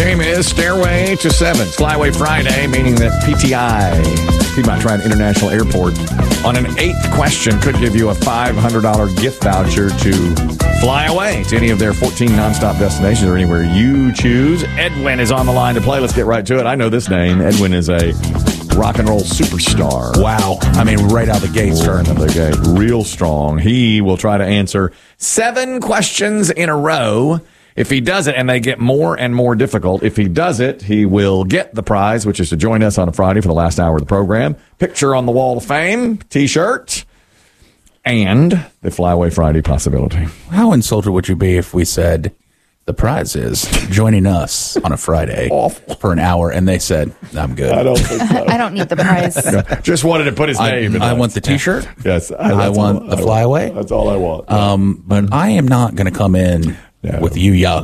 Name is Stairway to Seven. Flyway Friday, meaning that PTI, Piedmont Triad International Airport, on an 8th question could give you a $500 gift voucher to fly away to any of their 14 nonstop destinations or anywhere you choose. Edwin is on the line to play. Let's get right to it. I know this name. Edwin is a rock and roll superstar. Wow. I mean, right out the gate, Right out the gate. Real strong. He will try to answer 7 questions in a row. If he does it, and they get more and more difficult, if he does it, he will get the prize, which is to join us on a Friday for the last hour of the program. Picture on the wall of fame, T-shirt, and the Flyaway Friday possibility. How insulted would you be if we said the prize is joining us on a Friday for an hour, and they said, I'm good. I don't think so. I don't need the prize. Just wanted to put his name in. I want the T-shirt. Yes. I want the flyaway. That's all I want. But I am not going to come in with you, Yahoo.